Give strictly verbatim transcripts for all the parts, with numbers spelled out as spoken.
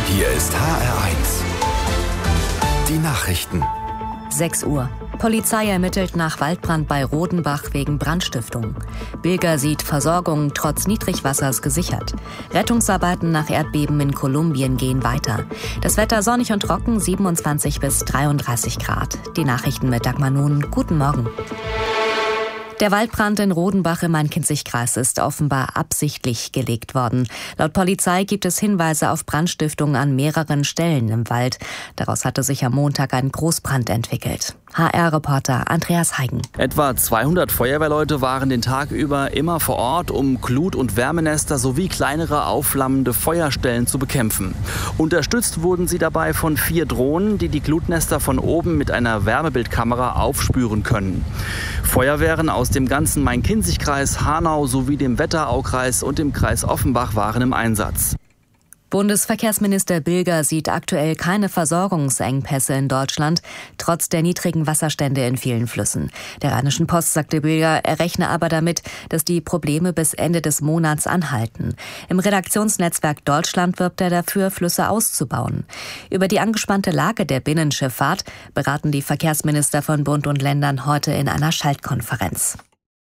Hier ist H R eins. Die Nachrichten. sechs Uhr. Polizei ermittelt nach Waldbrand bei Rodenbach wegen Brandstiftung. Bilger sieht Versorgung trotz Niedrigwassers gesichert. Rettungsarbeiten nach Erdbeben in Kolumbien gehen weiter. Das Wetter sonnig und trocken, siebenundzwanzig bis dreiunddreißig Grad. Die Nachrichten mit Dagmar Nun. Guten Morgen. Der Waldbrand in Rodenbach im Main-Kinzig-Kreis ist offenbar absichtlich gelegt worden. Laut Polizei gibt es Hinweise auf Brandstiftung an mehreren Stellen im Wald. Daraus hatte sich am Montag ein Großbrand entwickelt. H R-Reporter Andreas Heigen. Etwa zweihundert Feuerwehrleute waren den Tag über immer vor Ort, um Glut- und Wärmenester sowie kleinere aufflammende Feuerstellen zu bekämpfen. Unterstützt wurden sie dabei von vier Drohnen, die die Glutnester von oben mit einer Wärmebildkamera aufspüren können. Feuerwehren aus dem ganzen Main-Kinzig-Kreis, Hanau sowie dem Wetteraukreis und dem Kreis Offenbach waren im Einsatz. Bundesverkehrsminister Bilger sieht aktuell keine Versorgungsengpässe in Deutschland, trotz der niedrigen Wasserstände in vielen Flüssen. Der Rheinischen Post sagte Bilger, er rechne aber damit, dass die Probleme bis Ende des Monats anhalten. Im Redaktionsnetzwerk Deutschland wirbt er dafür, Flüsse auszubauen. Über die angespannte Lage der Binnenschifffahrt beraten die Verkehrsminister von Bund und Ländern heute in einer Schaltkonferenz.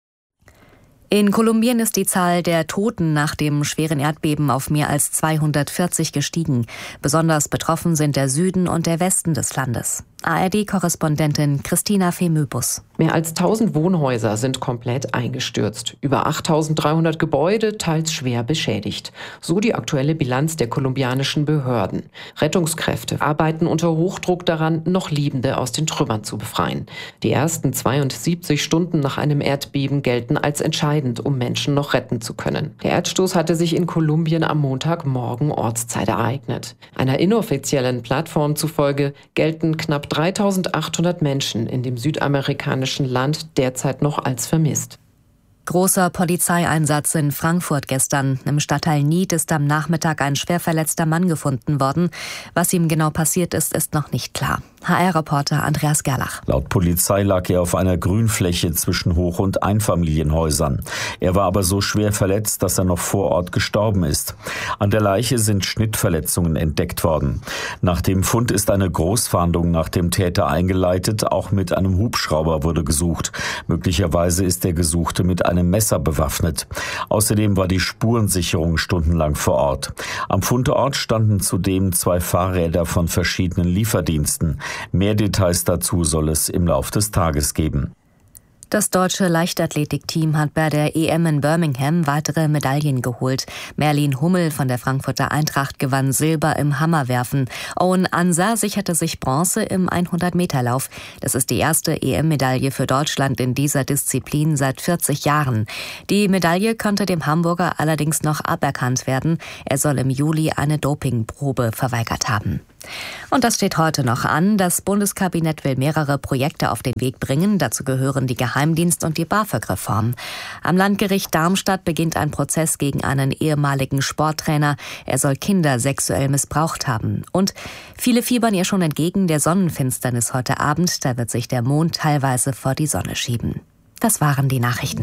In Kolumbien ist die Zahl der Toten nach dem schweren Erdbeben auf mehr als zweihundertvierzig gestiegen. Besonders betroffen sind der Süden und der Westen des Landes. A R D-Korrespondentin Christina Femöbus. Mehr als tausend Wohnhäuser sind komplett eingestürzt. Über achttausenddreihundert Gebäude, teils schwer beschädigt. So die aktuelle Bilanz der kolumbianischen Behörden. Rettungskräfte arbeiten unter Hochdruck daran, noch Lebende aus den Trümmern zu befreien. Die ersten zweiundsiebzig Stunden nach einem Erdbeben gelten als entscheidend, um Menschen noch retten zu können. Der Erdstoß hatte sich in Kolumbien am Montagmorgen Ortszeit ereignet. Einer inoffiziellen Plattform zufolge gelten knapp dreitausendachthundert Menschen in dem südamerikanischen Land derzeit noch als vermisst. Großer Polizeieinsatz in Frankfurt gestern. Im Stadtteil Nied ist am Nachmittag ein schwer verletzter Mann gefunden worden. Was ihm genau passiert ist, ist noch nicht klar. H R-Reporter Andreas Gerlach. Laut Polizei lag er auf einer Grünfläche zwischen Hoch- und Einfamilienhäusern. Er war aber so schwer verletzt, dass er noch vor Ort gestorben ist. An der Leiche sind Schnittverletzungen entdeckt worden. Nach dem Fund ist eine Großfahndung nach dem Täter eingeleitet. Auch mit einem Hubschrauber wurde gesucht. Möglicherweise ist der Gesuchte mit einem Messer bewaffnet. Außerdem war die Spurensicherung stundenlang vor Ort. Am Fundort standen zudem zwei Fahrräder von verschiedenen Lieferdiensten. Mehr Details dazu soll es im Lauf des Tages geben. Das deutsche Leichtathletikteam hat bei der E M in Birmingham weitere Medaillen geholt. Merlin Hummel von der Frankfurter Eintracht gewann Silber im Hammerwerfen. Owen Ansa sicherte sich Bronze im hundert-Meter-Lauf. Das ist die erste E M-Medaille für Deutschland in dieser Disziplin seit vierzig Jahren. Die Medaille konnte dem Hamburger allerdings noch aberkannt werden. Er soll im Juli eine Dopingprobe verweigert haben. Und das steht heute noch an. Das Bundeskabinett will mehrere Projekte auf den Weg bringen. Dazu gehören die Geheimdienst- und die BAföG-Reform. Am Landgericht Darmstadt beginnt ein Prozess gegen einen ehemaligen Sporttrainer. Er soll Kinder sexuell missbraucht haben. Und viele fiebern ihr schon entgegen der Sonnenfinsternis heute Abend. Da wird sich der Mond teilweise vor die Sonne schieben. Das waren die Nachrichten.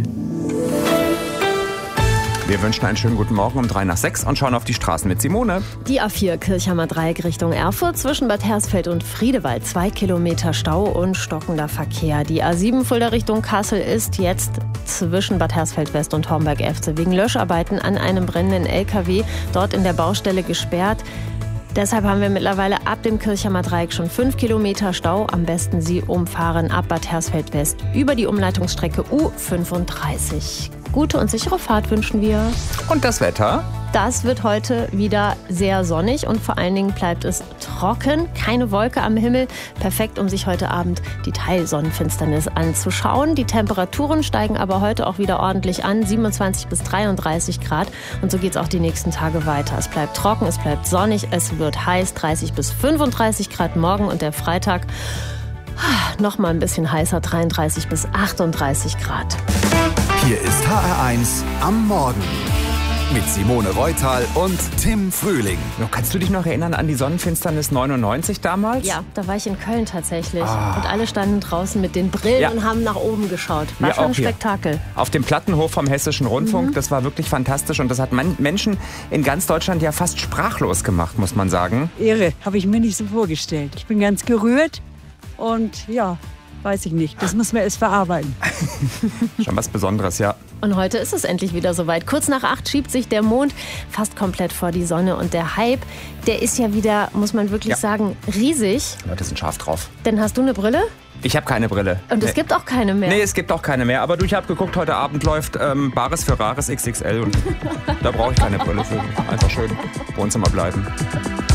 Wir wünschen einen schönen guten Morgen um drei nach sechs und schauen auf die Straßen mit Simone. Die A vier Kirchheimer Dreieck Richtung Erfurt zwischen Bad Hersfeld und Friedewald. Zwei Kilometer Stau und stockender Verkehr. Die A sieben Fulda Richtung Kassel ist jetzt zwischen Bad Hersfeld West und Homberg-Efze wegen Löscharbeiten an einem brennenden L K W dort in der Baustelle gesperrt. Deshalb haben wir mittlerweile ab dem Kirchheimer Dreieck schon fünf Kilometer Stau. Am besten Sie umfahren ab Bad Hersfeld West über die Umleitungsstrecke U fünfunddreißig. Gute und sichere Fahrt wünschen wir. Und das Wetter? Das wird heute wieder sehr sonnig und vor allen Dingen bleibt es trocken. Keine Wolke am Himmel. Perfekt, um sich heute Abend die Teilsonnenfinsternis anzuschauen. Die Temperaturen steigen aber heute auch wieder ordentlich an. siebenundzwanzig bis dreiunddreißig Grad. Und so geht es auch die nächsten Tage weiter. Es bleibt trocken, es bleibt sonnig, es wird heiß. dreißig bis fünfunddreißig Grad morgen und der Freitag noch mal ein bisschen heißer. dreiunddreißig bis achtunddreißig Grad. Hier ist H R eins am Morgen. Mit Simone Reutal und Tim Frühling. Kannst du dich noch erinnern an die Sonnenfinsternis neunundneunzig damals? Ja, da war ich in Köln tatsächlich. Ah. Und alle standen draußen mit den Brillen Ja. und haben nach oben geschaut. War Ja, schon ein auch hier. Spektakel. Auf dem Plattenhof vom Hessischen Rundfunk. Mhm. Das war wirklich fantastisch. Und das hat man Menschen in ganz Deutschland ja fast sprachlos gemacht, muss man sagen. Irre, habe ich mir nicht so vorgestellt. Ich bin ganz gerührt und ja, weiß ich nicht. Das muss man erst verarbeiten. Schon was Besonderes, ja. Und heute ist es endlich wieder soweit. Kurz nach acht schiebt sich der Mond fast komplett vor die Sonne. Und der Hype, der ist ja wieder, muss man wirklich Ja. sagen, riesig. Die Leute sind scharf drauf. Denn hast du eine Brille? Ich habe keine Brille. Und es nee. gibt auch keine mehr. Nee, es gibt auch keine mehr. Aber du, ich habe geguckt, heute Abend läuft ähm, Bares für Rares X X L. Und da brauche ich keine Brille für. Einfach schön im Wohnzimmer bleiben.